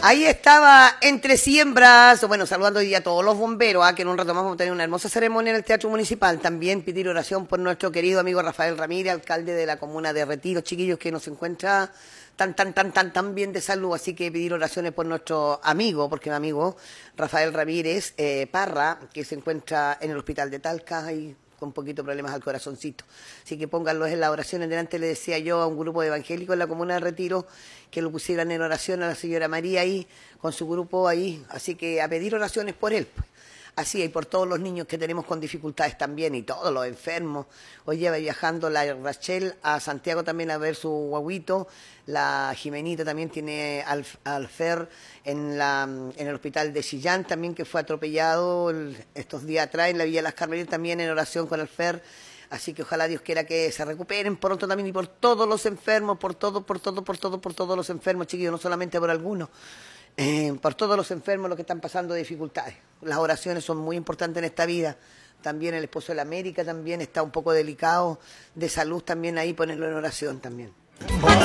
Ahí estaba Entre Siembras, bueno, saludando hoy a todos los bomberos, que en un rato más vamos a tener una hermosa ceremonia en el Teatro Municipal. También pedir oración por nuestro querido amigo Rafael Ramírez, alcalde de la comuna de Retiro, chiquillos, que nos encuentra tan bien de salud. Así que pedir oraciones por nuestro amigo, porque mi amigo Rafael Ramírez Parra, que se encuentra en el hospital de Talca y con un poquito de problemas al corazoncito. Así que pónganlos en las oraciones. Delante le decía yo a un grupo de evangélicos en la comuna de Retiro que lo pusieran en oración a la señora María ahí, con su grupo ahí. Así que a pedir oraciones por él, pues. Así, y por todos los niños que tenemos con dificultades también, y todos los enfermos. Hoy lleva viajando la Rachel a Santiago también a ver su guaguito. La Jimenita también tiene al Fer en el hospital de Chillán, también que fue atropellado estos días atrás en la Villa de las Carmelitas, también en oración con el Fer. Así que ojalá Dios quiera que se recuperen pronto también, y por todos los enfermos, por todos los enfermos, chiquillos, no solamente por algunos. Por todos los enfermos, los que están pasando dificultades. Las oraciones son muy importantes en esta vida. También el esposo de la América también está un poco delicado de salud, también ahí ponerlo en oración también.